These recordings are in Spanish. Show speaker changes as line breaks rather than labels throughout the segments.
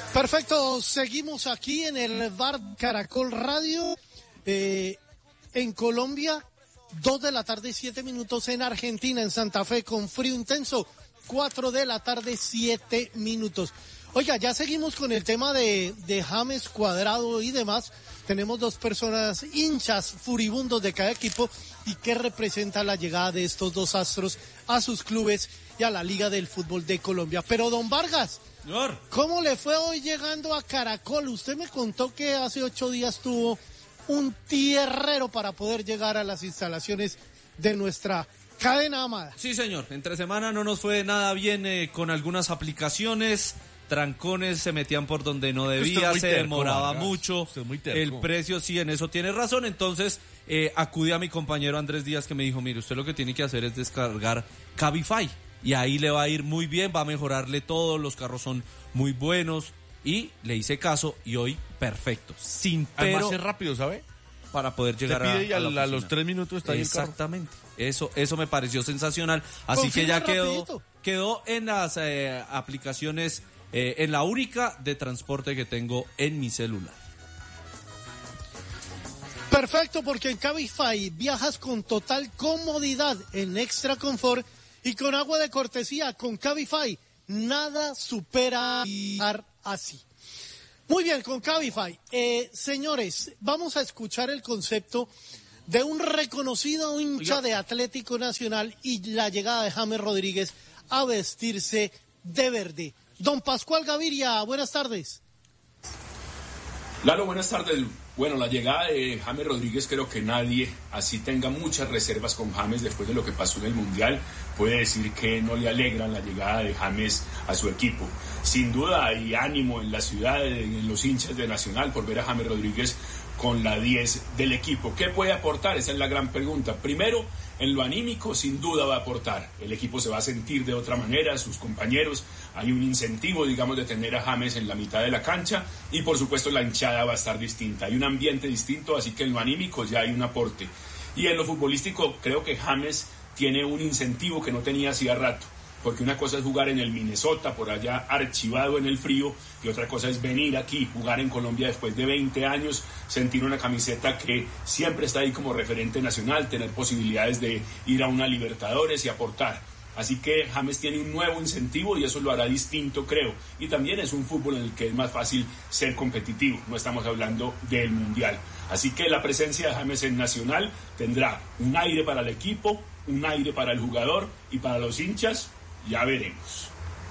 Perfecto, seguimos aquí en el bar Caracol Radio, en Colombia, 2 de la tarde, 7 minutos, en Argentina, en Santa Fe, con frío intenso, 4 de la tarde, 7 minutos. Oiga, ya seguimos con el tema de James, Cuadrado y demás. Tenemos dos personas hinchas furibundos de cada equipo y que representa la llegada de estos dos astros a sus clubes y a la Liga del Fútbol de Colombia. Pero don Vargas,
señor,
¿cómo le fue hoy llegando a Caracol? Usted me contó que hace 8 días tuvo un tierrero para poder llegar a las instalaciones de nuestra cadena amada.
Sí, señor, entre semana no nos fue nada bien con algunas aplicaciones. Trancones se metían por donde no debía, se demoraba mucho, el precio, sí, en eso tiene razón. Entonces acudí a mi compañero Andrés Díaz, que me dijo, mire, usted lo que tiene que hacer es descargar Cabify y ahí le va a ir muy bien, va a mejorarle todo, los carros son muy buenos, y le hice caso y hoy perfecto, sin pero.
Además es rápido, ¿sabe?
Para poder llegar
a la oficina.
A
los 3 minutos está ahí el carro.
Exactamente, eso me pareció sensacional, así que ya quedó en las aplicaciones. En la única de transporte que tengo en mi celular.
Perfecto, porque en Cabify viajas con total comodidad, en extra confort y con agua de cortesía. Con Cabify nada supera viajar así. Muy bien, con Cabify. Señores, vamos a escuchar el concepto de un reconocido hincha de Atlético Nacional y la llegada de James Rodríguez a vestirse de verde. Don Pascual Gaviria, buenas tardes.
Lalo, buenas tardes. Bueno, la llegada de James Rodríguez, creo que nadie, así tenga muchas reservas con James después de lo que pasó en el Mundial, puede decir que no le alegran la llegada de James a su equipo. Sin duda hay ánimo en la ciudad, en los hinchas de Nacional, por ver a James Rodríguez con la 10 del equipo. ¿Qué puede aportar? Esa es la gran pregunta. Primero, en lo anímico, sin duda va a aportar. El equipo se va a sentir de otra manera, sus compañeros. Hay un incentivo, digamos, de tener a James en la mitad de la cancha y, por supuesto, la hinchada va a estar distinta. Hay un ambiente distinto, así que en lo anímico ya hay un aporte. Y en lo futbolístico, creo que James tiene un incentivo que no tenía hacía rato. Porque una cosa es jugar en el Minnesota, por allá archivado en el frío, y otra cosa es venir aquí, jugar en Colombia después de 20 años, sentir una camiseta que siempre está ahí como referente nacional, tener posibilidades de ir a una Libertadores y aportar. Así que James tiene un nuevo incentivo y eso lo hará distinto, creo. Y también es un fútbol en el que es más fácil ser competitivo, no estamos hablando del Mundial. Así que la presencia de James en Nacional tendrá un aire para el equipo, un aire para el jugador y para los hinchas. Ya veremos.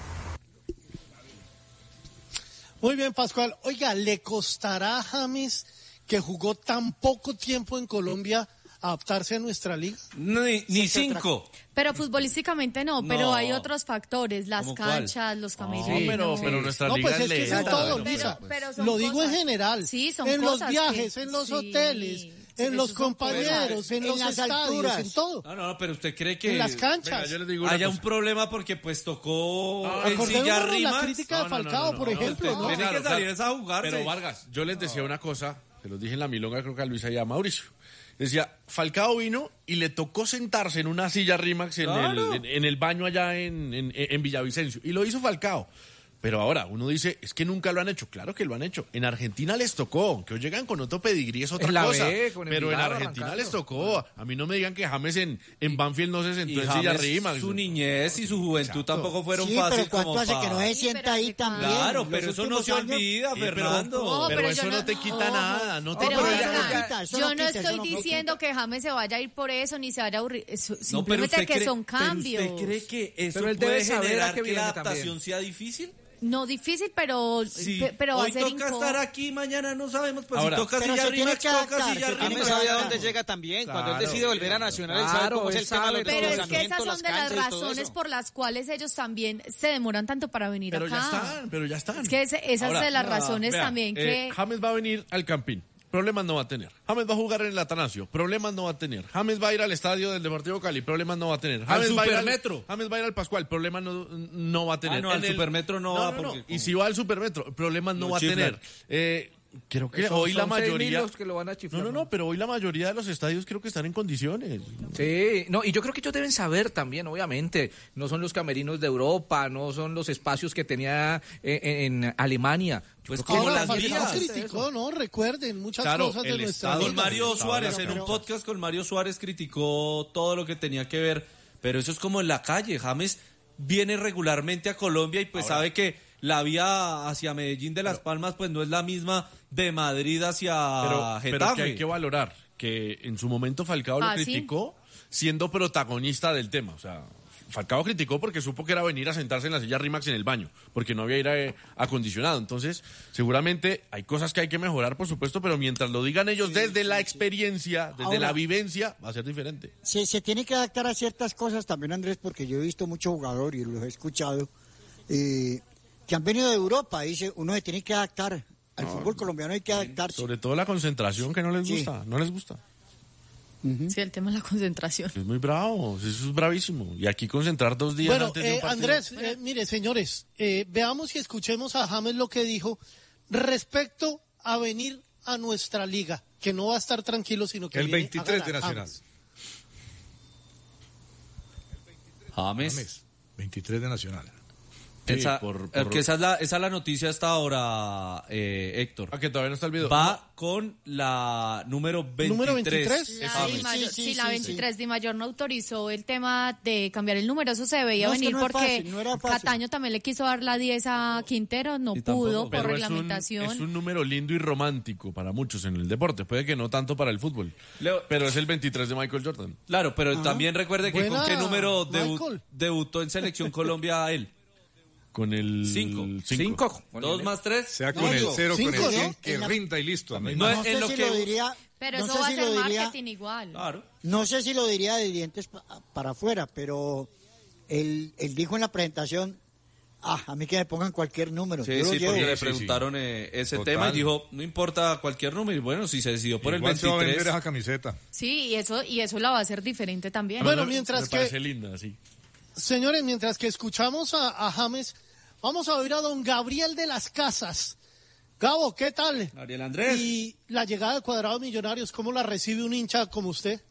Muy bien, Pascual. Oiga, ¿le costará a James, que jugó tan poco tiempo en Colombia, adaptarse a nuestra liga?
Ni 5.
Pero futbolísticamente no, pero hay otros factores, las canchas, los camerinos.
Pero nuestra liga
pues es que es todo, Lisa. Lo digo en general.
Sí, son
en
cosas
los viajes,
que,
en los hoteles, en los compañeros, en los estadios, alturas, en todo.
No, pero usted cree que
en las canchas
haya un problema porque pues tocó en silla Rimax.
La crítica de Falcao, por ejemplo, ¿no?
Tiene que salir a jugarse.
Pero Vargas, yo les decía una cosa, se los dije en la milonga, creo que a Luisa y a Mauricio. Decía, Falcao vino y le tocó sentarse en una silla Rimax en el baño allá en Villavicencio. Y lo hizo Falcao. Pero ahora uno dice, es que nunca lo han hecho. Claro que lo han hecho. En Argentina les tocó. Que hoy llegan con otro pedigrí es otra cosa. Pero en Argentina les tocó. A mí no me digan que James en Banfield no se sentó en silla Rimax.
Su niñez y su juventud tampoco fueron fáciles.
Pero ¿cuánto hace que no se sienta ahí también?
Claro, pero eso no se olvida, Fernando.
Pero eso no te quita nada.
Yo no estoy diciendo que James se vaya a ir por eso, ni se vaya a aburrir. Simplemente que son cambios.
¿Usted cree que eso puede generar que la adaptación sea difícil?
No difícil, pero
sí.
pero va
hoy
a ser
toca estar aquí, mañana no sabemos, pues
ahora,
si toca silla Rimax, toca silla
Rimax. James sabe a dónde llega también, cuando él decide volver a Nacional, él sabe cómo es el tema de los
pero es que esas son de las razones por las cuales ellos también se demoran tanto para venir acá.
Pero ya están.
Es que esas ahora, de las razones también que...
James va a venir al Campín. Problemas no va a tener. James va a jugar en el Atanasio. Problemas no va a tener. James va a ir al estadio del Deportivo Cali. Problemas no va a tener.
James va Supermetro.
James va a ir al Pascual. Problemas no va a tener.
Al Supermetro no va.
Y si va al Supermetro, problemas no va a tener. Creo que hoy la mayoría
los que lo van a chiflar.
No, pero hoy la mayoría de los estadios creo que están en condiciones.
Sí, no, y yo creo que ellos deben saber también, obviamente, no son los camerinos de Europa, no son los espacios que tenía en Alemania.
Pues como las vías criticó, ¿no? Recuerden muchas cosas de nuestra vida.
Con Mario Suárez, en un podcast con Mario Suárez criticó todo lo que tenía que ver, pero eso es como en la calle. James viene regularmente a Colombia y pues sabe que la vía hacia Medellín de Las Palmas pues no es la misma de Madrid hacia Getafe.
Pero que hay que valorar que en su momento Falcao lo criticó siendo protagonista del tema. O sea, Falcao criticó porque supo que era venir a sentarse en la silla Rimax en el baño, porque no había aire acondicionado. Entonces, seguramente hay cosas que hay que mejorar, por supuesto, pero mientras lo digan ellos desde la experiencia, desde la vivencia, va a ser diferente.
Se tiene que adaptar a ciertas cosas también, Andrés, porque yo he visto muchos jugadores y los he escuchado que han venido de Europa. Dice, uno se tiene que adaptar. Al fútbol colombiano hay que adaptarse.
Sobre todo la concentración, que no les gusta, no les gusta.
Sí, el tema es la concentración.
Es muy bravo, eso es bravísimo. Y aquí concentrar 2 días antes de un partido.
Andrés, mire, señores, veamos y escuchemos a James lo que dijo respecto a venir a nuestra liga, que no va a estar tranquilo, sino que
el 23 de Nacional.
James.
23 de Nacional.
Sí, porque esa es la noticia hasta ahora, Héctor.
Que todavía no está el video.
Va con la número 23.
¿Número 23?
La 23 Di Mayor no autorizó el tema de cambiar el número. Eso se veía venir porque Cataño también le quiso dar la 10 a Quintero. No pudo por reglamentación.
Es un número lindo y romántico para muchos en el deporte. Puede que no tanto para el fútbol. Pero es el 23 de Michael Jordan.
Claro, pero también recuerde que con qué número debutó en Selección Colombia él.
Con el
5. 2 más 3.
Sea con el 0, con el 100, que rinda y listo.
No sé si lo diría...
Pero eso va a ser marketing igual.
Claro.
No sé si lo diría de dientes para afuera, pero él dijo en la presentación, a mí que me pongan cualquier número.
Sí, porque le preguntaron ese tema y dijo, no importa cualquier número. Y bueno, si se decidió por
igual
el 23.
Se va a vender esa camiseta.
Sí, y eso la va a hacer diferente también.
Bueno, mientras
me parece linda, sí.
Señores, mientras que escuchamos a James, vamos a oír a don Gabriel de las Casas. Gabo, ¿qué tal?
Gabriel Andrés.
Y la llegada de Cuadrado Millonarios, ¿cómo la recibe un hincha como usted?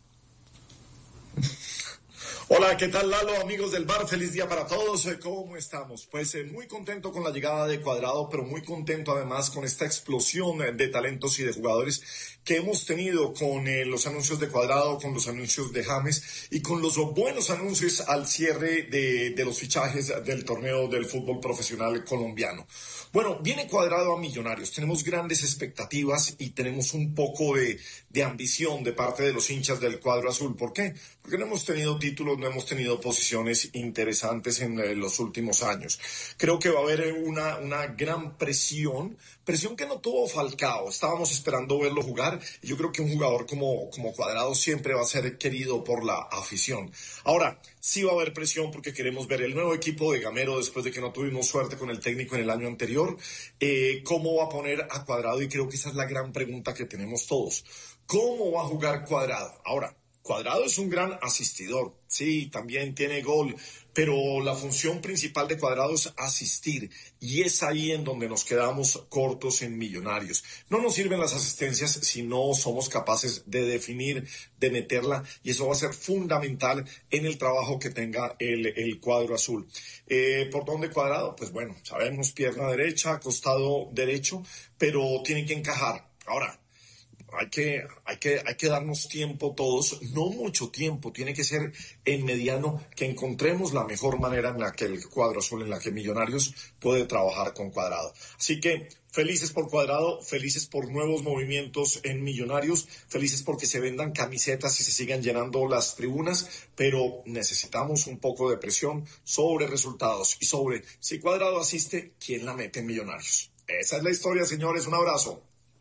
Hola, ¿qué tal, Lalo? Amigos del bar, feliz día para todos. ¿Cómo estamos? Pues muy contento con la llegada de Cuadrado, pero muy contento además con esta explosión de talentos y de jugadores que hemos tenido con los anuncios de Cuadrado, con los anuncios de James y con los buenos anuncios al cierre de los fichajes del torneo del fútbol profesional colombiano. Bueno, viene Cuadrado a Millonarios, tenemos grandes expectativas y tenemos un poco de ambición de parte de los hinchas del cuadro azul. ¿Por qué? Porque no hemos tenido títulos, no hemos tenido posiciones interesantes en los últimos años. Creo que va a haber una gran presión que no tuvo Falcao. Estábamos esperando verlo jugar y yo creo que un jugador como Cuadrado siempre va a ser querido por la afición. Ahora, sí va a haber presión porque queremos ver el nuevo equipo de Gamero después de que no tuvimos suerte con el técnico en el año anterior. ¿Cómo va a poner a Cuadrado? Y creo que esa es la gran pregunta que tenemos todos. ¿Cómo va a jugar Cuadrado? Ahora, Cuadrado es un gran asistidor, sí, también tiene gol, pero la función principal de Cuadrado es asistir, y es ahí en donde nos quedamos cortos en Millonarios. No nos sirven las asistencias si no somos capaces de definir, de meterla, y eso va a ser fundamental en el trabajo que tenga el cuadro azul. ¿Por dónde Cuadrado? Pues bueno, sabemos, pierna derecha, costado derecho, pero tiene que encajar. Ahora, hay que darnos tiempo todos, no mucho tiempo, tiene que ser en mediano, que encontremos la mejor manera en la que el cuadro azul, en la que Millonarios puede trabajar con Cuadrado. Así que felices por Cuadrado, felices por nuevos movimientos en Millonarios, felices porque se vendan camisetas y se sigan llenando las tribunas, pero necesitamos un poco de presión sobre resultados y sobre si Cuadrado asiste, ¿quién la mete en Millonarios? Esa es la historia, señores, un abrazo.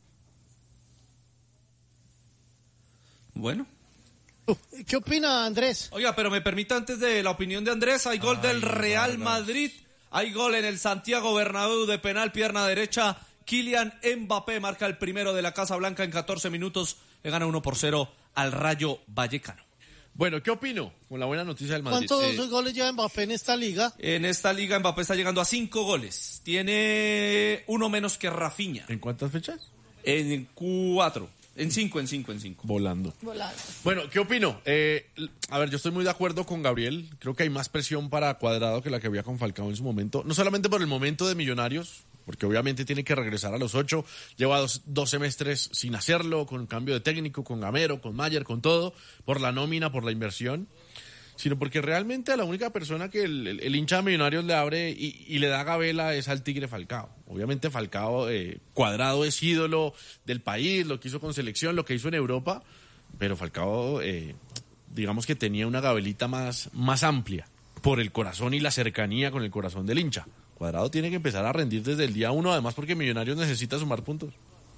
Bueno.
¿Qué opina Andrés?
Oiga, pero me permite antes de la opinión de Andrés, hay gol del Real Madrid, hay gol en el Santiago Bernabéu de penal, pierna derecha, Kylian Mbappé marca el primero de la Casa Blanca en 14 minutos, le gana 1-0 al Rayo Vallecano.
Bueno, ¿qué opino con la buena noticia del Madrid?
¿Cuántos goles lleva Mbappé en esta liga?
En esta liga Mbappé está llegando a 5 goles. Tiene uno menos que Rafinha.
¿En cuántas fechas?
En 4. En 5.
Volando. Bueno, ¿qué opino? A ver, yo estoy muy de acuerdo con Gabriel. Creo que hay más presión para Cuadrado que la que había con Falcao en su momento. No solamente por el momento de Millonarios, porque obviamente tiene que regresar a los 8. Lleva dos semestres sin hacerlo, con cambio de técnico, con Gamero, con Mayer, con todo, por la nómina, por la inversión, sino porque realmente a la única persona que el hincha de Millonarios le abre y le da gabela es al Tigre Falcao. Obviamente Falcao, Cuadrado es ídolo del país, lo que hizo con selección, lo que hizo en Europa, pero Falcao, digamos que tenía una gabelita más amplia por el corazón y la cercanía con el corazón del hincha. Cuadrado tiene que empezar a rendir desde el día 1, además porque Millonarios necesita sumar puntos.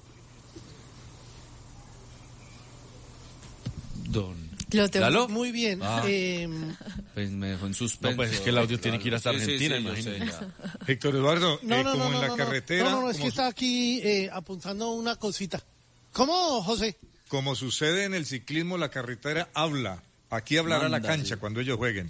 Lo tengo.
¿Lalo?
Muy bien.
Pues me dejó en suspenso.
No, pues es que el audio tiene que ir hasta Argentina, imagínate.
Héctor Eduardo,
No,
como en la carretera.
No, es que está aquí apuntando una cosita. ¿Cómo, José?
Como sucede en el ciclismo, la carretera habla. Aquí hablará la cancha
sí.
cuando ellos jueguen.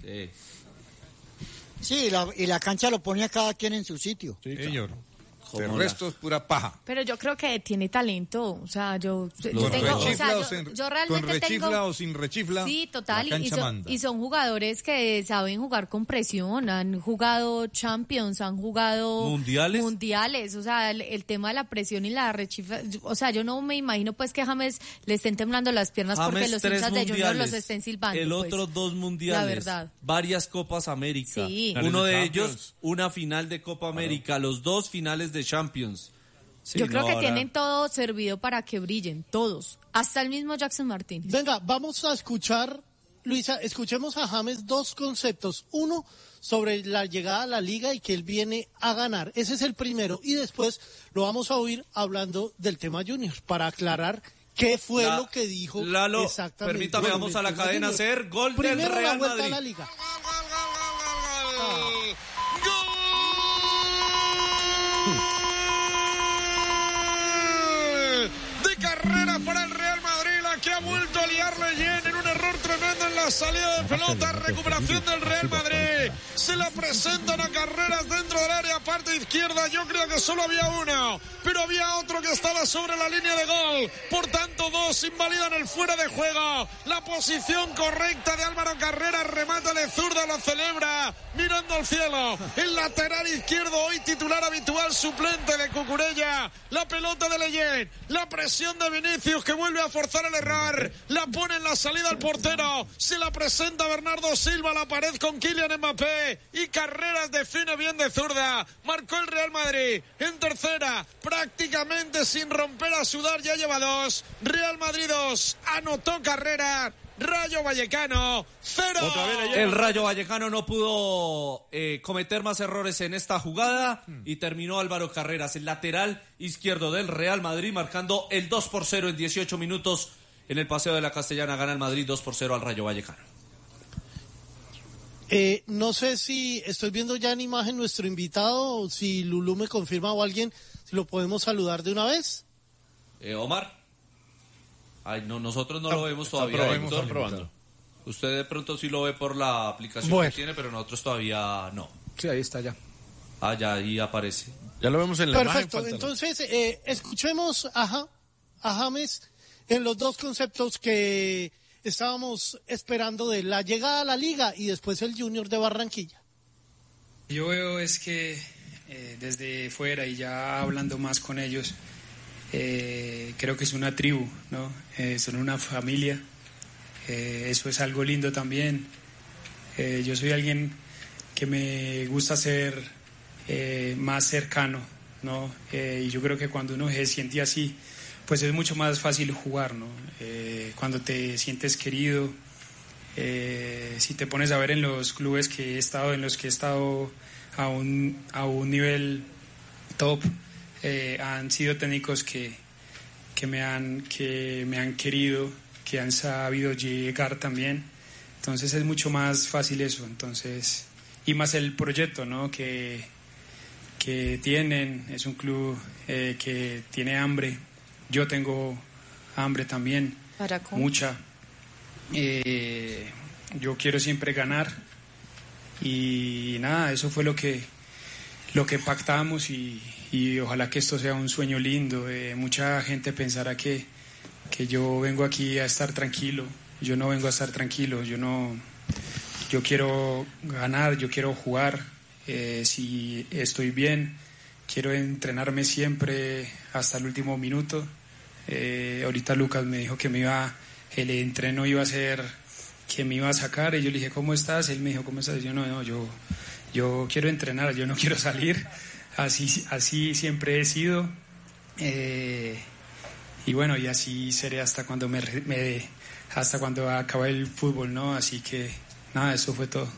Sí, y la cancha lo pone a cada quien en su sitio.
Sí, señor. El resto es pura paja.
Pero yo creo que tiene talento, o sea, yo
Con
tengo, o sea,
rechifla
yo realmente
con rechifla
tengo,
o sin rechifla.
sí, total,
la cancha manda.
y son jugadores que saben jugar con presión, han jugado Champions, han jugado mundiales, o sea, el tema de la presión y la rechifla, o sea, yo no me imagino pues que James le estén temblando las piernas
James,
porque los hinchas de Junior los estén silbando.
El
pues,
otro 2 mundiales,
la verdad.
varias Copas América,
Sí.
uno de ellos una final de Copa América, los 2 finales de Champions. Sí,
yo creo que
ahora
tienen todo servido para que brillen, todos, hasta el mismo Jackson Martínez.
Venga, vamos a escuchar, Luisa, escuchemos a James 2 conceptos. Uno, sobre la llegada a la liga y que él viene a ganar. Ese es el primero. Y después lo vamos a oír hablando del tema Juniors, para aclarar qué fue lo que dijo
Lalo,
exactamente.
Permítame, vamos a la cadena a hacer gol del Real
la vuelta
Madrid.
a la liga.
Carrera para el Real Madrid, la que ha vuelto a liarle Leyen en un error tremendo en la salida de pelota. Recuperación del Real Madrid. Se la presentan a Carreras dentro del área, parte izquierda. Yo creo que solo había uno, pero había otro que estaba sobre la línea de gol. Por tanto, 2 invalidan el fuera de juego. La posición correcta de Álvaro Carreras, remata de zurda, lo celebra mirando al cielo. El lateral izquierdo, hoy titular habitual, suplente de Cucurella. La pelota de Leyen, la presión de Vinicius, que vuelve a forzar el error, la pone en la salida al portero, se la presenta Bernardo Silva a la pared con Kylian Mbappé y Carreras define bien de zurda. Marcó el Real Madrid en tercera, prácticamente sin romper a sudar, ya lleva 2. Real Madrid 2, anotó Carreras. Rayo Vallecano 0.
El Rayo Vallecano no pudo cometer más errores en esta jugada y terminó Álvaro Carreras, el lateral izquierdo del Real Madrid, marcando el 2-0 en 18 minutos en el Paseo de la Castellana. Gana el Madrid 2-0 al Rayo Vallecano.
No sé si estoy viendo ya en imagen nuestro invitado, o si Lulú me confirma o alguien, si lo podemos saludar de una vez.
Omar. Ay, no, nosotros no lo vemos todavía.
Probando.
Usted de pronto sí lo ve por la aplicación que tiene, pero nosotros todavía no.
Sí, ahí está ya.
Ah, ya ahí aparece.
Ya lo vemos en la imagen.
Perfecto, entonces escuchemos a James en los 2 conceptos que estábamos esperando de la llegada a la liga y después el Junior de Barranquilla.
Yo veo es que desde fuera y ya hablando más con ellos, creo que es una tribu, ¿no? Son una familia, eso es algo lindo también. Yo soy alguien que me gusta ser más cercano, ¿no? Y yo creo que cuando uno se siente así, pues es mucho más fácil jugar, ¿no? Cuando te sientes querido, si te pones a ver en los clubes que he estado, en los que he estado a un nivel top, han sido técnicos que me han querido, que han sabido llegar también. Entonces es mucho más fácil eso. Entonces, y más el proyecto, ¿no? que tienen. Es un club que tiene hambre. Yo tengo hambre también, mucha. Yo quiero siempre ganar y nada, eso fue lo que pactamos y ojalá que esto sea un sueño lindo. Mucha gente pensará que yo vengo aquí a estar tranquilo. Yo no vengo a estar tranquilo, yo quiero ganar, yo quiero jugar. Si estoy bien, quiero entrenarme siempre hasta el último minuto. Ahorita Lucas me dijo que el entreno iba a ser, que me iba a sacar, y yo le dije, ¿cómo estás? Él me dijo, ¿cómo estás? Yo quiero entrenar, yo no quiero salir. Así siempre he sido. Y bueno, y así seré hasta cuando hasta cuando acabe el fútbol, ¿no? Así que nada, eso fue todo.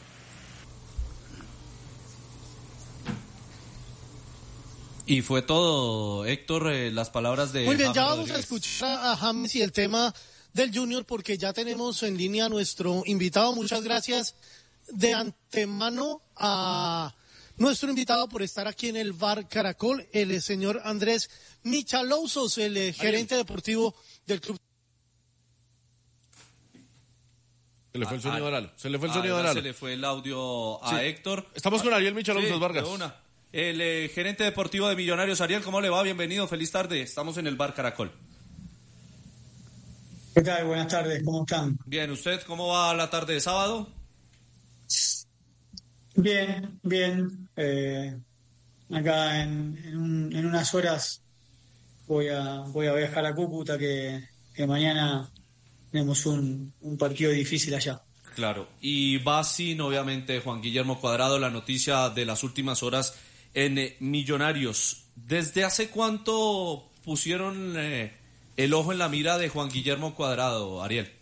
Y fue todo, Héctor, las palabras de...
Muy bien, ya
James
vamos
Rodríguez.
a escuchar a James y el tema del Junior, porque ya tenemos en línea a nuestro invitado. Muchas gracias de antemano a nuestro invitado por estar aquí en el Bar Caracol, el señor Andrés Michalousos, el gerente deportivo del club.
Se le fue el sonido de Lalo.
Se le fue el audio a Héctor.
Estamos con Ariel Michalousos Vargas.
El gerente deportivo de Millonarios. Ariel, ¿cómo le va? Bienvenido, feliz tarde. Estamos en el Bar Caracol.
¿Qué tal? Buenas tardes, ¿cómo están?
Bien, ¿usted cómo va la tarde de sábado?
Bien. Acá en unas horas voy a viajar a Cúcuta, que mañana tenemos un partido difícil allá.
Claro, y va sin, obviamente, Juan Guillermo Cuadrado, la noticia de las últimas horas en Millonarios. ¿Desde hace cuánto pusieron el ojo en la mira de Juan Guillermo Cuadrado, Ariel?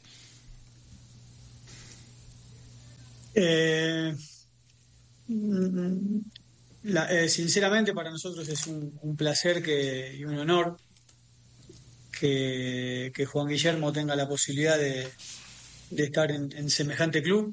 Sinceramente, para nosotros es un placer y un honor que Juan Guillermo tenga la posibilidad de estar en semejante club.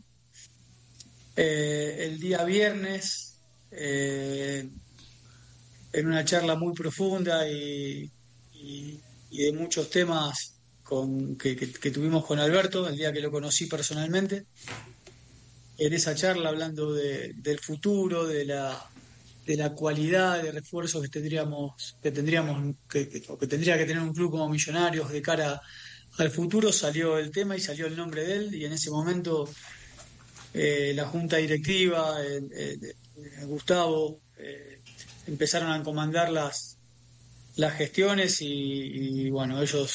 El día viernes, en una charla muy profunda y de muchos temas que tuvimos con Alberto, el día que lo conocí personalmente, en esa charla hablando del futuro, de la cualidad de refuerzos que tendría que tener un club como Millonarios de cara al futuro, salió el tema y salió el nombre de él, y en ese momento la junta directiva, Gustavo, empezaron a comandar las gestiones y bueno, ellos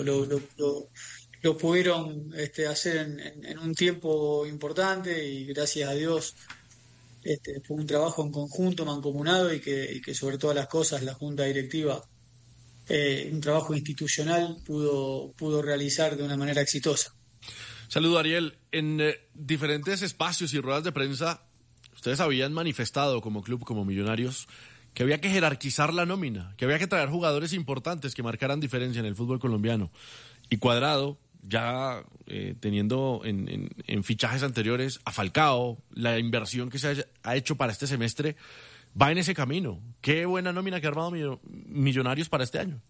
lo pudieron hacer en un tiempo importante, y gracias a Dios fue un trabajo en conjunto, mancomunado, y que sobre todas las cosas la junta directiva, un trabajo institucional, pudo realizar de una manera exitosa.
Saludo, Ariel. En diferentes espacios y ruedas de prensa, ustedes habían manifestado como club, como Millonarios, que había que jerarquizar la nómina, que había que traer jugadores importantes que marcaran diferencia en el fútbol colombiano. Y Cuadrado, ya teniendo en fichajes anteriores a Falcao, la inversión que se ha hecho para este semestre, va en ese camino. Qué buena nómina que ha armado Millonarios para este año.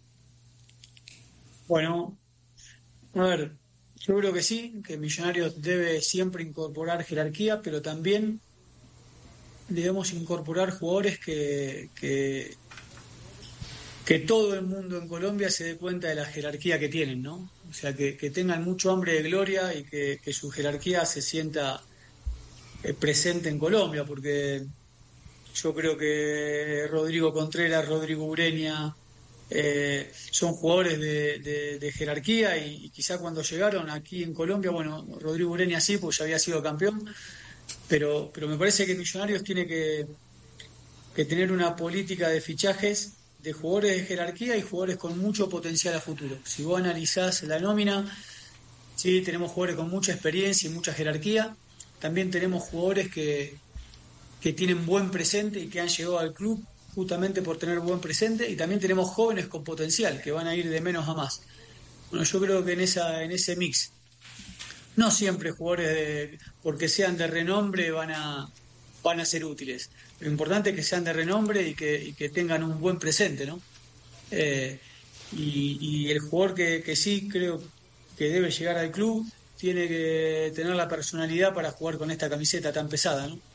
Bueno, a ver, yo creo que sí, que Millonarios debe siempre incorporar jerarquía, pero también debemos incorporar jugadores que todo el mundo en Colombia se dé cuenta de la jerarquía que tienen, ¿no? O sea, que tengan mucho hambre de gloria y que su jerarquía se sienta presente en Colombia, porque yo creo que Rodrigo Contreras, Rodrigo Ureña, son jugadores de jerarquía, y quizá cuando llegaron aquí en Colombia, bueno, Rodrigo Ureña sí, pues ya había sido campeón, pero me parece que Millonarios tiene que tener una política de fichajes de jugadores de jerarquía y jugadores con mucho potencial a futuro. Si vos analizás la nómina, sí, tenemos jugadores con mucha experiencia y mucha jerarquía. También tenemos jugadores que tienen buen presente y que han llegado al club justamente por tener buen presente, y también tenemos jóvenes con potencial que van a ir de menos a más. Bueno, yo creo que en ese mix, no siempre jugadores porque sean de renombre van a ser útiles. Lo importante es que sean de renombre y que tengan un buen presente, ¿no? Y el jugador que sí creo debe llegar al club, tiene que tener la personalidad para jugar con esta camiseta tan pesada, ¿no?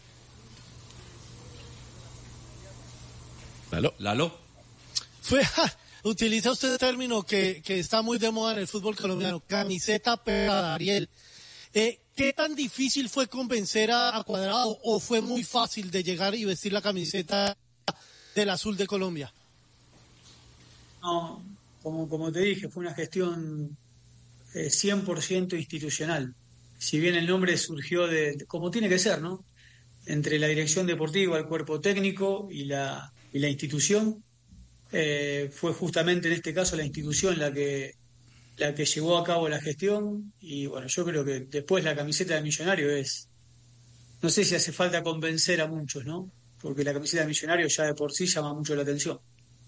Lalo.
Utiliza usted el término que está muy de moda en el fútbol colombiano, camiseta pesada, Ariel. ¿Qué tan difícil fue convencer a Cuadrado o fue muy fácil de llegar y vestir la camiseta del azul de Colombia?
No, como te dije, fue una gestión 100% institucional. Si bien el nombre surgió como tiene que ser, ¿no? Entre la dirección deportiva, el cuerpo técnico y la institución, fue justamente en este caso la institución la que llevó a cabo la gestión. Y bueno, yo creo que después la camiseta de Millonario no sé si hace falta convencer a muchos, ¿no? Porque la camiseta de Millonario ya de por sí llama mucho la atención.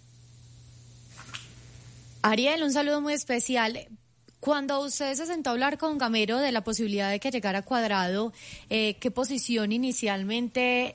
Ariel, un saludo muy especial. Cuando usted se sentó a hablar con Gamero de la posibilidad de que llegara Cuadrado, ¿en qué posición inicialmente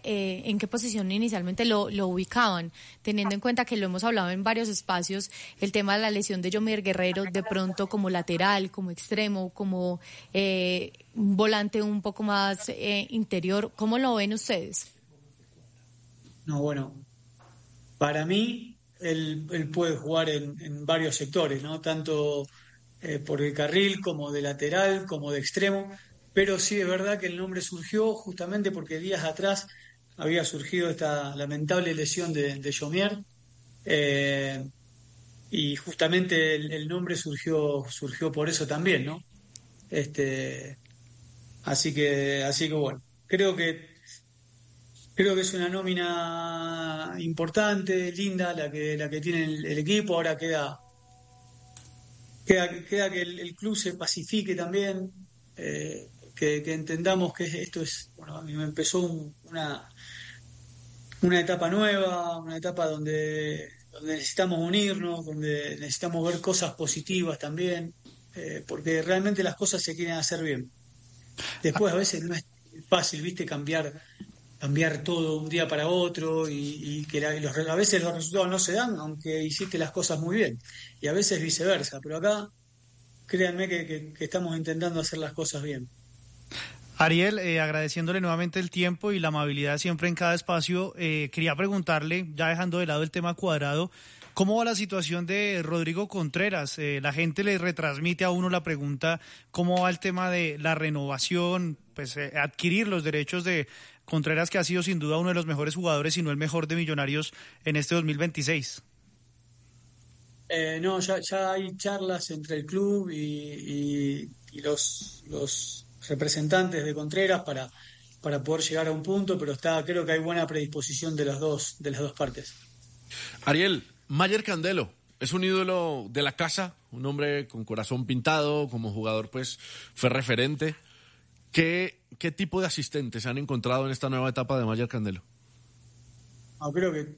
lo ubicaban? Teniendo en cuenta que lo hemos hablado en varios espacios, el tema de la lesión de Yomer Guerrero, de pronto como lateral, como extremo, como un volante un poco más interior, ¿cómo lo ven ustedes?
No, bueno, para mí él puede jugar en varios sectores, ¿no? Tanto por el carril, como de lateral, como de extremo, pero sí es verdad que el nombre surgió justamente porque días atrás había surgido esta lamentable lesión de Yomier, y justamente el nombre surgió por eso también, ¿no? Así que bueno, creo que es una nómina importante, linda, la que tiene el equipo. Ahora queda que el club se pacifique también, que entendamos que esto es, bueno, a mí me empezó una etapa nueva, una etapa donde necesitamos unirnos, donde necesitamos ver cosas positivas también, porque realmente las cosas se quieren hacer bien. Después a veces no es fácil, ¿viste? Cambiar todo un día para otro y que a veces los resultados no se dan, aunque hiciste las cosas muy bien, y a veces viceversa, pero acá créanme que estamos intentando hacer las cosas bien.
Ariel, agradeciéndole nuevamente el tiempo y la amabilidad siempre en cada espacio, quería preguntarle, ya dejando de lado el tema Cuadrado, ¿cómo va la situación de Rodrigo Contreras? La gente le retransmite a uno la pregunta, ¿cómo va el tema de la renovación? Pues adquirir los derechos de Contreras, que ha sido sin duda uno de los mejores jugadores, si no el mejor de Millonarios en este 2026.
No, ya hay charlas entre el club y los representantes de Contreras para poder llegar a un punto, pero creo que hay buena predisposición de las dos partes.
Ariel, Mayer Candelo es un ídolo de la casa, un hombre con corazón pintado, como jugador pues fue referente. ¿Qué tipo de asistentes han encontrado en esta nueva etapa de Mayer Candelo?
Creo que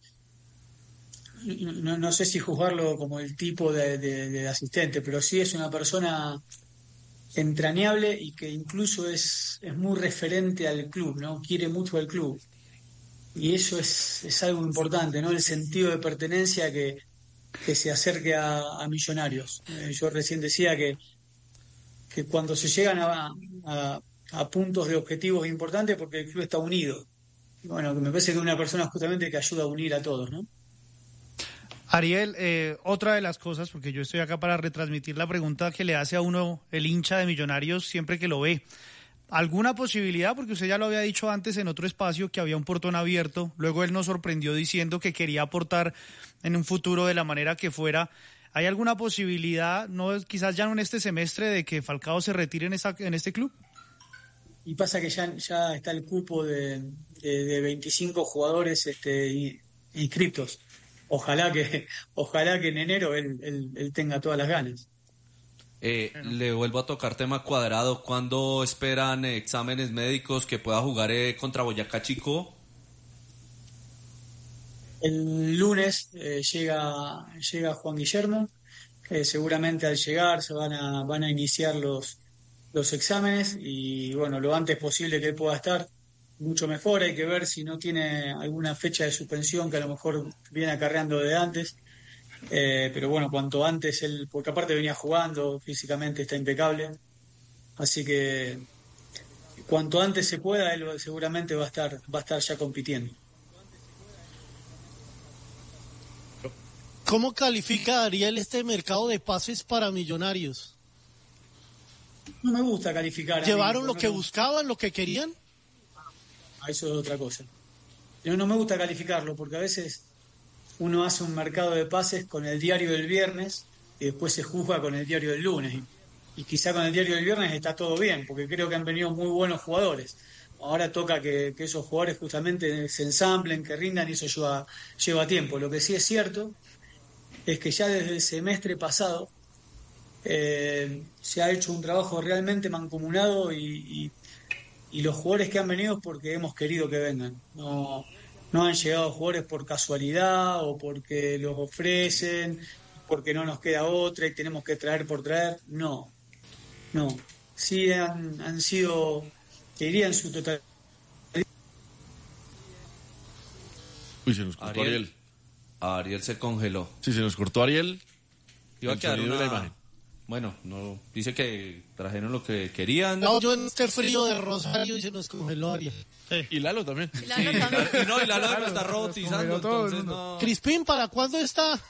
no sé si juzgarlo como el tipo de asistente, pero sí es una persona entrañable y que incluso es muy referente al club, ¿no? Quiere mucho al club. Y eso es algo importante, ¿no? El sentido de pertenencia que se acerque a Millonarios. Yo recién decía que cuando se llegan a puntos de objetivos importantes, porque el club está unido. Bueno, que me parece que es una persona justamente que ayuda a unir a todos, ¿no?
Ariel, otra de las cosas, porque yo estoy acá para retransmitir la pregunta que le hace a uno el hincha de Millonarios siempre que lo ve. ¿Alguna posibilidad? Porque usted ya lo había dicho antes en otro espacio que había un portón abierto. Luego él nos sorprendió diciendo que quería aportar en un futuro de la manera que fuera. ¿Hay alguna posibilidad, quizás ya no en este semestre, de que Falcao se retire en este club?
Y pasa que ya está el cupo de 25 jugadores inscriptos. Ojalá que en enero él tenga todas las ganas.
Le vuelvo a tocar tema Cuadrado. ¿Cuándo esperan exámenes médicos que pueda jugar contra Boyacá Chico?
El lunes llega Juan Guillermo. Seguramente al llegar se van a iniciar los exámenes y bueno, lo antes posible que él pueda estar, mucho mejor. Hay que ver si no tiene alguna fecha de suspensión que a lo mejor viene acarreando de antes, pero bueno, cuanto antes él, porque aparte venía jugando, físicamente está impecable, así que cuanto antes se pueda, él seguramente va a estar ya compitiendo.
¿Cómo califica Ariel este mercado de pases para Millonarios?
No me gusta calificar.
¿Llevaron lo que buscaban, lo que querían?
Eso es otra cosa. No me gusta calificarlo porque a veces uno hace un mercado de pases con el diario del viernes y después se juzga con el diario del lunes. Y quizá con el diario del viernes está todo bien, porque creo que han venido muy buenos jugadores. Ahora toca que esos jugadores justamente se ensamblen, que rindan, y eso lleva tiempo. Lo que sí es cierto es que ya desde el semestre pasado se ha hecho un trabajo realmente mancomunado y los jugadores que han venido es porque hemos querido que vengan. No han llegado jugadores por casualidad o porque los ofrecen, porque no nos queda otra y tenemos que traer por traer. No. Sí han sido, te diría en su totalidad.
Uy, se nos cortó Ariel.
Ariel se congeló.
Sí, se nos cortó Ariel.
Iba a quedar la imagen. Bueno, no, dice que trajeron lo que querían.
No, yo en este frío de Rosario y se nos congeló Ariel.
Y Lalo también.
Y Lalo está robotizando, entonces no.
Crispín, ¿para cuándo está?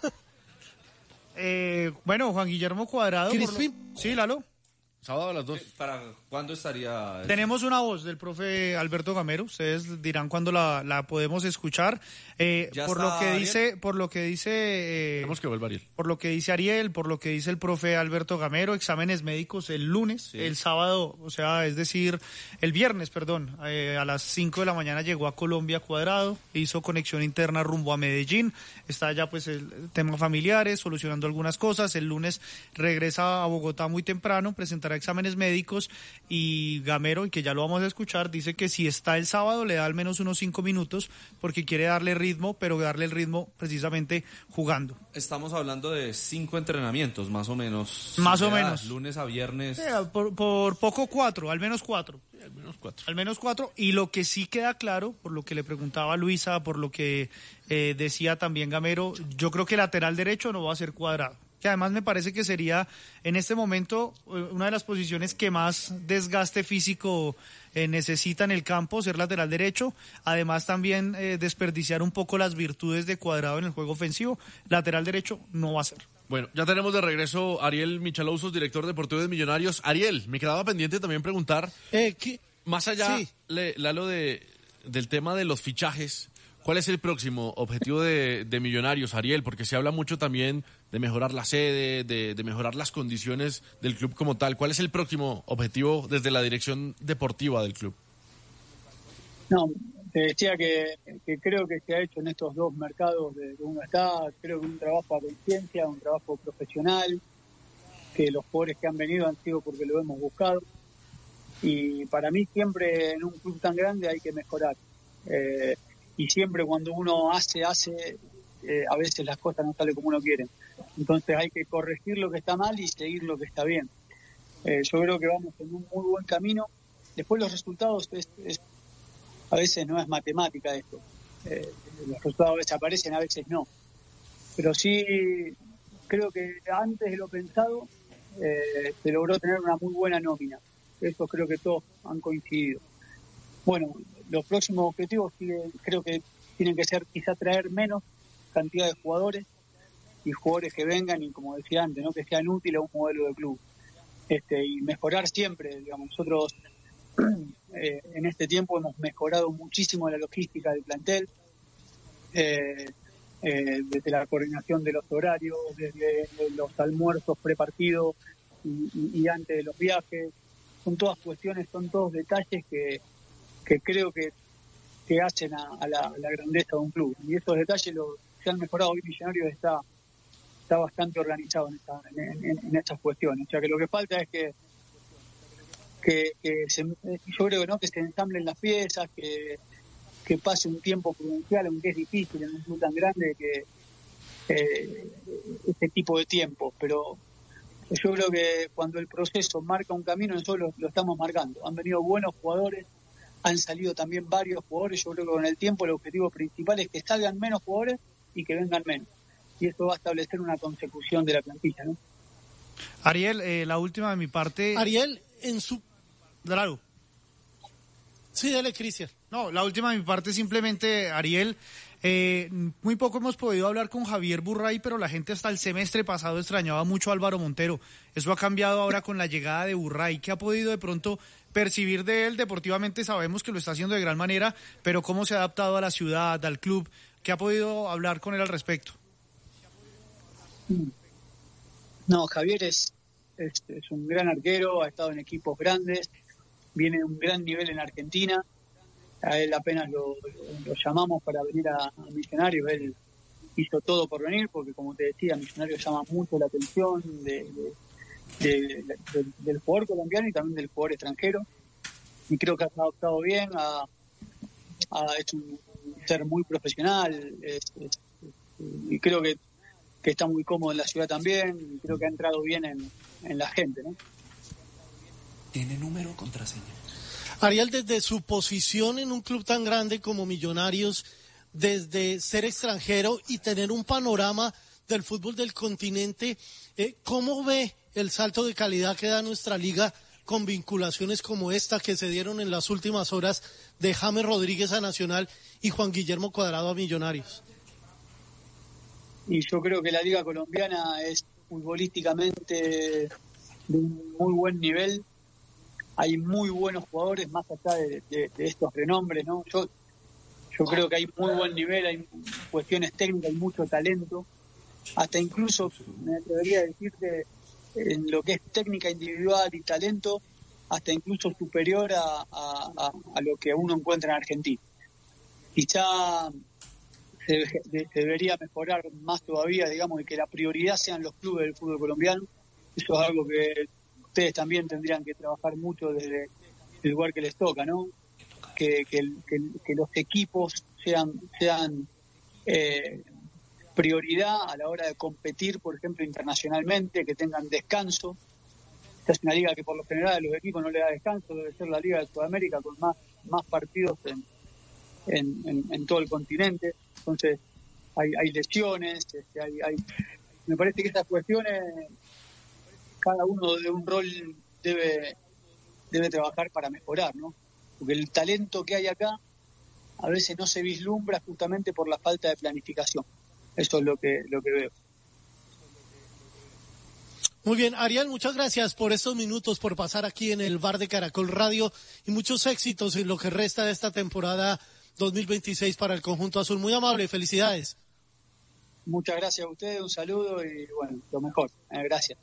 Bueno, Juan Guillermo Cuadrado.
Crispín.
Sí, Lalo.
Sábado a las 2.
¿Para cuándo estaría?
Tenemos una voz del profe Alberto Gamero. Ustedes dirán cuándo la podemos escuchar. Por lo que dice
Tenemos que volver Ariel.
Por lo que dice Ariel, por lo que dice el profe Alberto Gamero, exámenes médicos el lunes, sí. El sábado, o sea, es decir, el viernes, perdón, a las 5 de la mañana llegó a Colombia Cuadrado, hizo conexión interna rumbo a Medellín, está ya pues el tema familiares, solucionando algunas cosas. El lunes regresa a Bogotá muy temprano, presentará exámenes médicos, y Gamero, y que ya lo vamos a escuchar, dice que si está el sábado le da al menos unos 5 minutos porque quiere darle ritmo, pero darle el ritmo precisamente jugando.
Estamos hablando de 5 entrenamientos, más o menos.
Más o menos.
Lunes a viernes.
Por poco 4, al menos 4.
Sí, al menos 4.
Al menos 4. Y lo que sí queda claro, por lo que le preguntaba a Luisa, por lo que decía también Gamero, yo creo que lateral derecho no va a ser Cuadrado. Que además me parece que sería en este momento una de las posiciones que más desgaste físico necesita en el campo, ser lateral derecho. Además también desperdiciar un poco las virtudes de Cuadrado en el juego ofensivo. Lateral derecho no va a ser.
Bueno, ya tenemos de regreso Ariel Michalousos, director deportivo de Millonarios. Ariel, me quedaba pendiente también preguntar, más allá, sí. Lalo, del tema de los fichajes, ¿cuál es el próximo objetivo de Millonarios, Ariel? Porque se habla mucho también de mejorar la sede, de mejorar las condiciones del club como tal. ¿Cuál es el próximo objetivo desde la dirección deportiva del club?
No, te decía que creo que se ha hecho en estos dos mercados de uno está, creo que un trabajo a conciencia, un trabajo profesional, que los jugadores que han venido han sido porque lo hemos buscado. Y para mí siempre en un club tan grande hay que mejorar. Y siempre cuando uno hace, a veces las cosas no salen como uno quiere. Entonces hay que corregir lo que está mal y seguir lo que está bien. Yo creo que vamos en un muy buen camino. Después los resultados, a veces no es matemática esto. Los resultados a veces aparecen, a veces no. Pero sí creo que antes de lo pensado se logró tener una muy buena nómina. Eso creo que todos han coincidido. Bueno, los próximos objetivos creo que tienen que ser quizá traer menos cantidad de jugadores y jugadores que vengan y, como decía antes, ¿no?, que sean útiles a un modelo de club, y mejorar siempre. Digamos, nosotros en este tiempo hemos mejorado muchísimo la logística del plantel, desde la coordinación de los horarios, desde los almuerzos prepartidos y antes de los viajes. Son todas cuestiones, son todos detalles que creo que hacen a la grandeza de un club, y esos detalles se han mejorado. Hoy Millonarios está bastante organizado en estas cuestiones. O sea que lo que falta es que yo creo, ¿no?, que se ensamblen las piezas, que pase un tiempo prudencial, aunque es difícil en un club tan grande que este tipo de tiempos, pero yo creo que cuando el proceso marca un camino, nosotros lo estamos marcando. Han venido buenos jugadores, han salido también varios jugadores. Yo creo que con el tiempo el objetivo principal es que salgan menos jugadores y que vengan menos. eso va a establecer una consecución de la plantilla, ¿no?
Ariel, la última de mi parte.
Ariel, en su... Claro. Sí, dale, Cristian.
No, la última de mi parte simplemente, Ariel, muy poco hemos podido hablar con Javier Burray, pero la gente hasta el semestre pasado extrañaba mucho a Álvaro Montero. Eso ha cambiado ahora con la llegada de Burray. ¿Qué ha podido de pronto percibir de él? Deportivamente sabemos que lo está haciendo de gran manera, pero ¿cómo se ha adaptado a la ciudad, al club? ¿Qué ha podido hablar con él al respecto?
No, Javier es un gran arquero, ha estado en equipos grandes, viene de un gran nivel en Argentina. A él apenas lo llamamos para venir a Millonarios, él hizo todo por venir, porque como te decía, Millonarios llama mucho la atención del jugador colombiano y también del jugador extranjero, y creo que ha adaptado bien, es un ser muy profesional, y creo que está muy cómodo en la ciudad también, y creo que ha entrado bien en la gente, ¿no?
¿Tiene número o contraseña?
Ariel, desde su posición en un club tan grande como Millonarios, desde ser extranjero y tener un panorama del fútbol del continente, ¿cómo ve el salto de calidad que da nuestra liga con vinculaciones como esta que se dieron en las últimas horas de James Rodríguez a Nacional y Juan Guillermo Cuadrado a Millonarios?
Y yo creo que la liga colombiana es futbolísticamente de un muy buen nivel. Hay muy buenos jugadores más allá de estos renombres, ¿no? Yo creo que hay muy buen nivel, hay cuestiones técnicas, hay mucho talento. Hasta incluso, me atrevería a decirte, en lo que es técnica individual y talento, hasta incluso superior a lo que uno encuentra en Argentina. Quizá se debería mejorar más todavía, digamos, y que la prioridad sean los clubes del fútbol colombiano. Eso es algo que ustedes también tendrían que trabajar mucho desde el lugar que les toca, ¿no? Que los equipos sean prioridad a la hora de competir, por ejemplo, internacionalmente, que tengan descanso. Esta es una liga que por lo general a los equipos no le da descanso, debe ser la liga de Sudamérica con más partidos en todo el continente. Entonces hay lesiones, me parece que estas cuestiones cada uno de un rol debe trabajar para mejorar, ¿no? Porque el talento que hay acá a veces no se vislumbra justamente por la falta de planificación. Eso es lo que veo.
Muy bien, Ariel, muchas gracias por estos minutos, por pasar aquí en el bar de Caracol Radio, y muchos éxitos en lo que resta de esta temporada 2026 para el conjunto azul. Muy amable, felicidades.
Muchas gracias a ustedes, un saludo y bueno, lo mejor. Gracias.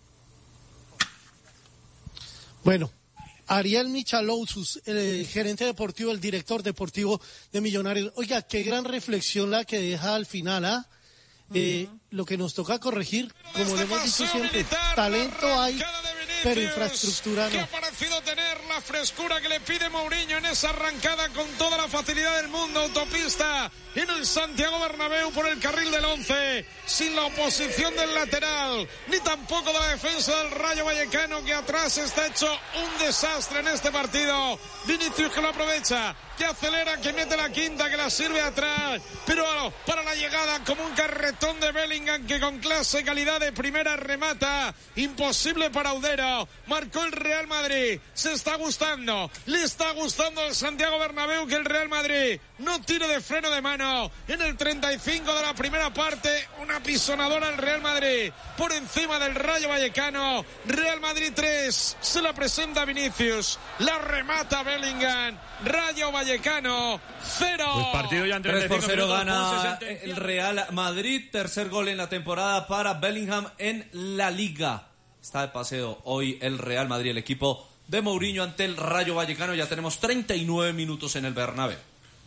Bueno, Ariel Michalousus, el gerente deportivo, el director deportivo de Millonarios. Oiga, qué gran reflexión la que deja al final, ¿ah? Lo que nos toca corregir, como le hemos dicho siempre, talento hay, pero infraestructura no.
Que ha parecido tener la frescura que le pide Mourinho en esa arrancada con toda la facilidad del mundo, autopista en el Santiago Bernabéu por el carril del 11, sin la oposición del lateral, ni tampoco de la defensa del Rayo Vallecano, que atrás está hecho un desastre en este partido. Vinicius que lo aprovecha, que acelera, que mete la quinta, que la sirve atrás, pero para la llegada como un carretón de Bellingham, que con clase y calidad de primera remata, imposible para Audero. Marcó el Real Madrid, se está gustando, le está gustando al Santiago Bernabéu que el Real Madrid no tire de freno de mano. En el 35 de la primera parte, una pisonadora al Real Madrid por encima del Rayo Vallecano. Real Madrid 3, se la presenta Vinicius, la remata Bellingham. Rayo Vallecano 0.
Pues partido ya en 3-0 gana el Real Madrid. Tercer gol en la temporada para Bellingham en la Liga. Está de paseo hoy el Real Madrid, el equipo de Mourinho ante el Rayo Vallecano. Ya tenemos 39 minutos en el Bernabéu.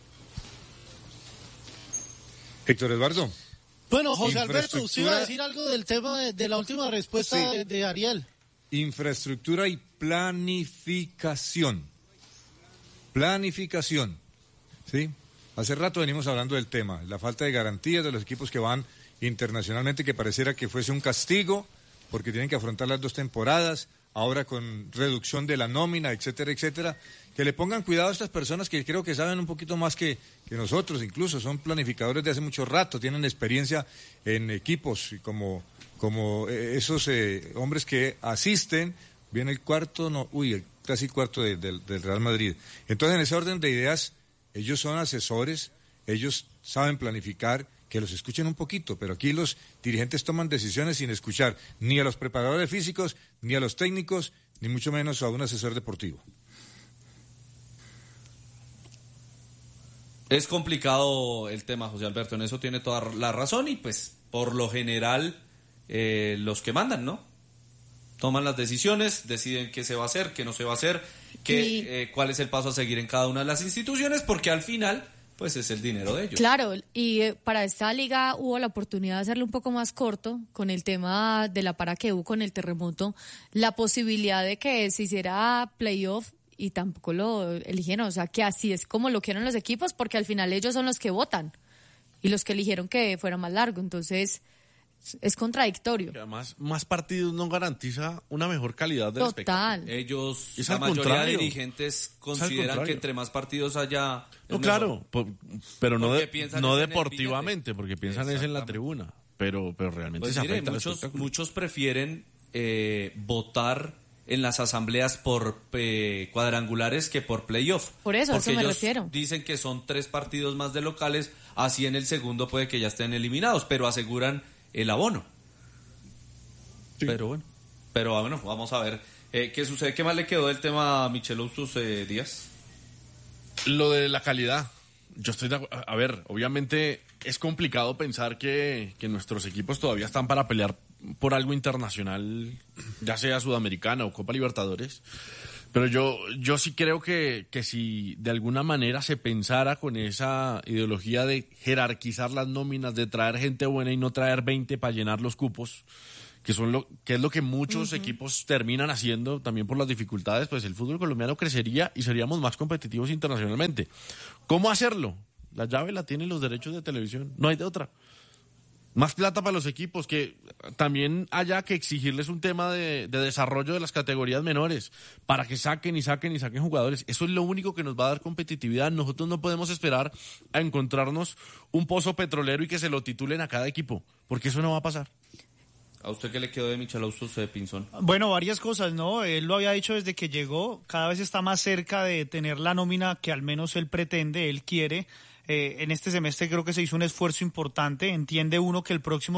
Héctor Eduardo.
Bueno, José Alberto, usted iba a decir algo del tema de la última respuesta de Ariel.
Infraestructura y planificación. Planificación, ¿sí? Hace rato venimos hablando del tema, la falta de garantías de los equipos que van internacionalmente, que pareciera que fuese un castigo, porque tienen que afrontar las 2 temporadas, ahora con reducción de la nómina, etcétera, etcétera, que le pongan cuidado a estas personas que creo que saben un poquito más que nosotros, incluso son planificadores de hace mucho rato, tienen experiencia en equipos, y como esos hombres que asisten, viene el cuarto, casi cuarto del Real Madrid. Entonces, en ese orden de ideas, ellos son asesores, ellos saben planificar, que los escuchen un poquito, pero aquí los dirigentes toman decisiones sin escuchar ni a los preparadores físicos, ni a los técnicos, ni mucho menos a un asesor deportivo.
Es complicado el tema, José Alberto, en eso tiene toda la razón y pues por lo general los que mandan, ¿no? Toman las decisiones, deciden qué se va a hacer, qué no se va a hacer, cuál es el paso a seguir en cada una de las instituciones, porque al final pues es el dinero de ellos. Claro,
y para esta liga hubo la oportunidad de hacerlo un poco más corto con el tema de la para que hubo con el terremoto, la posibilidad de que se hiciera playoff y tampoco lo eligieron, o sea que así es como lo quieren los equipos, porque al final ellos son los que votan y los que eligieron que fuera más largo, entonces es contradictorio.
Y además, más partidos no garantiza una mejor calidad del espectáculo.
Ellos, la mayoría de dirigentes consideran que entre más partidos haya...
No, claro, pero no deportivamente, porque piensan es en la tribuna, pero realmente
pues
se afecta al espectáculo.
Muchos prefieren votar en las asambleas por cuadrangulares que por playoff.
Por eso, a eso me refiero.
Dicen que son 3 partidos más de locales, así en el segundo puede que ya estén eliminados, pero aseguran el abono. Sí. Pero bueno, vamos a ver qué sucede. ¿Qué más le quedó del tema a Michel Houstos Díaz?
Lo de la calidad. Yo estoy a ver, obviamente es complicado pensar que nuestros equipos todavía están para pelear por algo internacional, ya sea Sudamericana o Copa Libertadores. Pero yo sí creo que si de alguna manera se pensara con esa ideología de jerarquizar las nóminas, de traer gente buena y no traer 20 para llenar los cupos, que es lo que muchos equipos terminan haciendo también por las dificultades, pues el fútbol colombiano crecería y seríamos más competitivos internacionalmente. ¿Cómo hacerlo? La llave la tienen los derechos de televisión, no hay de otra. Más plata para los equipos, que también haya que exigirles un tema de desarrollo de las categorías menores para que saquen jugadores. Eso es lo único que nos va a dar competitividad. Nosotros no podemos esperar a encontrarnos un pozo petrolero y que se lo titulen a cada equipo, porque eso no va a pasar.
¿A usted qué le quedó de Michel Houstos Pinzón?
Bueno, varias cosas, ¿no? Él lo había dicho desde que llegó, cada vez está más cerca de tener la nómina que al menos él pretende, él quiere. En este semestre creo que se hizo un esfuerzo importante, entiende uno que el próximo